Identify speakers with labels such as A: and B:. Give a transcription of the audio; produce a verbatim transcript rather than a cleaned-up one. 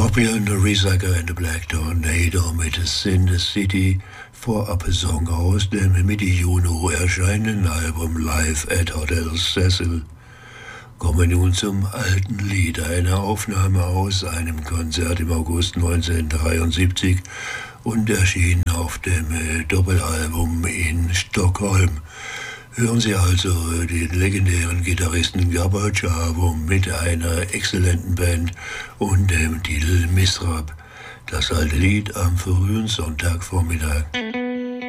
A: Scorpion, The Recycle and the Black Tornado mit Sin the City, Vorab-Song aus dem Mitte Juni erscheinenden Album Live at Hotel Cecil. Kommen wir nun zum alten Lied, eine Aufnahme aus einem Konzert im August neunzehnhundertdreiundsiebzig und erschien auf dem Doppelalbum in Stockholm. Hören Sie also den legendären Gitarristen Gabor Szabo mit einer exzellenten Band und dem Titel Misrab. Das alte Lied am frühen Sonntagvormittag.